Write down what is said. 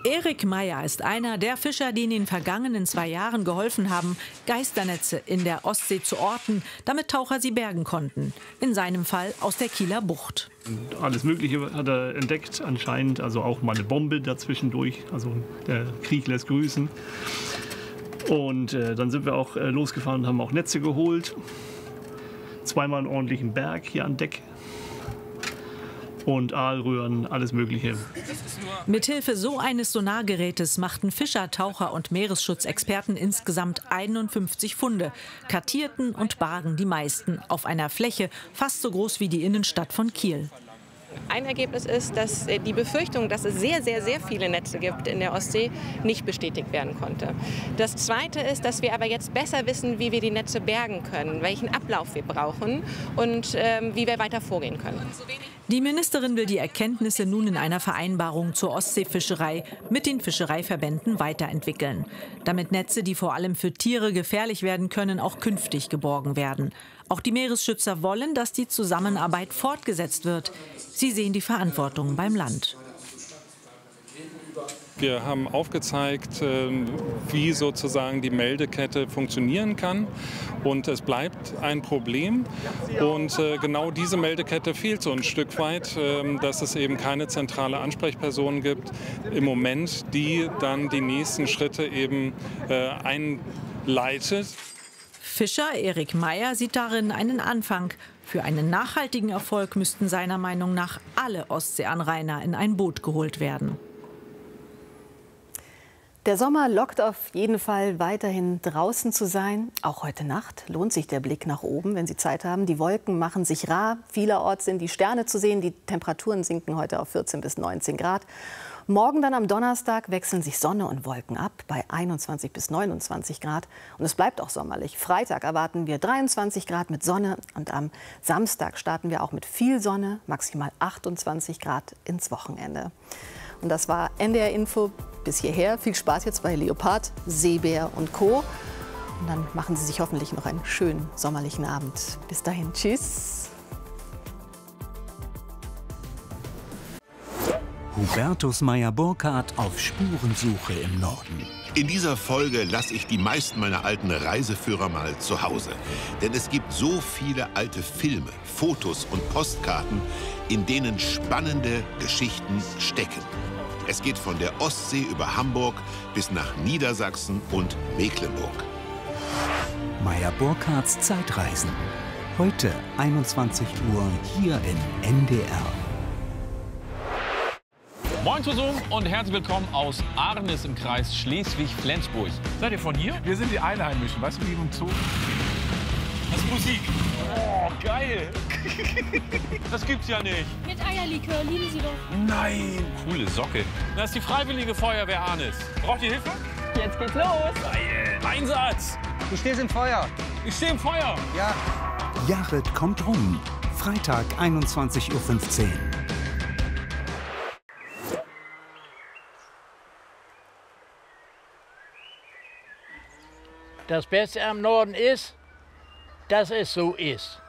Erik Meyer ist einer der Fischer, die in den vergangenen 2 Jahren geholfen haben, Geisternetze in der Ostsee zu orten, damit Taucher sie bergen konnten. In seinem Fall aus der Kieler Bucht. Und alles Mögliche hat er entdeckt anscheinend, also auch mal eine Bombe dazwischendurch. Also der Krieg lässt grüßen. Und dann sind wir auch losgefahren und haben auch Netze geholt. Zweimal einen ordentlichen Berg hier an Deck. Und Aalröhren, alles Mögliche. Mithilfe so eines Sonargerätes machten Fischer, Taucher und Meeresschutzexperten insgesamt 51 Funde, kartierten und bargen die meisten auf einer Fläche fast so groß wie die Innenstadt von Kiel. Ein Ergebnis ist, dass die Befürchtung, dass es sehr, sehr, sehr viele Netze gibt in der Ostsee, nicht bestätigt werden konnte. Das Zweite ist, dass wir aber jetzt besser wissen, wie wir die Netze bergen können, welchen Ablauf wir brauchen und wie wir weiter vorgehen können. Die Ministerin will die Erkenntnisse nun in einer Vereinbarung zur Ostseefischerei mit den Fischereiverbänden weiterentwickeln, damit Netze, die vor allem für Tiere gefährlich werden können, auch künftig geborgen werden. Auch die Meeresschützer wollen, dass die Zusammenarbeit fortgesetzt wird. Sie sehen die Verantwortung beim Land. Wir haben aufgezeigt, wie sozusagen die Meldekette funktionieren kann. Und es bleibt ein Problem. Und genau diese Meldekette fehlt so ein Stück weit, dass es eben keine zentrale Ansprechperson gibt im Moment, die dann die nächsten Schritte eben einleitet. Fischer Erik Meyer sieht darin einen Anfang. Für einen nachhaltigen Erfolg müssten seiner Meinung nach alle Ostseeanrainer in ein Boot geholt werden. Der Sommer lockt auf jeden Fall weiterhin draußen zu sein. Auch heute Nacht lohnt sich der Blick nach oben, wenn Sie Zeit haben. Die Wolken machen sich rar. Vielerorts sind die Sterne zu sehen. Die Temperaturen sinken heute auf 14 bis 19 Grad. Morgen dann am Donnerstag wechseln sich Sonne und Wolken ab bei 21 bis 29 Grad. Und es bleibt auch sommerlich. Freitag erwarten wir 23 Grad mit Sonne. Und am Samstag starten wir auch mit viel Sonne, maximal 28 Grad ins Wochenende. Und das war NDR Info bis hierher. Viel Spaß jetzt bei Leopard, Seebär und Co. Und dann machen Sie sich hoffentlich noch einen schönen sommerlichen Abend. Bis dahin, tschüss. Hubertus Meyer-Burkhardt auf Spurensuche im Norden. In dieser Folge lasse ich die meisten meiner alten Reiseführer mal zu Hause. Denn es gibt so viele alte Filme, Fotos und Postkarten, in denen spannende Geschichten stecken. Es geht von der Ostsee über Hamburg bis nach Niedersachsen und Mecklenburg. Meyer-Burkhardts Zeitreisen. Heute 21 Uhr hier in NDR. Moin zusammen und herzlich willkommen aus Arnis im Kreis Schleswig-Flensburg. Seid ihr von hier? Wir sind die Einheimischen, weißt du, wie im Zoo? Das ist Musik. Oh, geil. Das gibt's ja nicht. Mit Eierlikör, lieben Sie doch. Nein. Coole Socke. Das ist die Freiwillige Feuerwehr Arnis. Braucht ihr Hilfe? Jetzt geht's los. Geil. Einsatz. Du stehst im Feuer. Ich stehe im Feuer. Ja. Jared kommt rum. Freitag 21:15 Uhr. Das Beste am Norden ist, dass es so ist.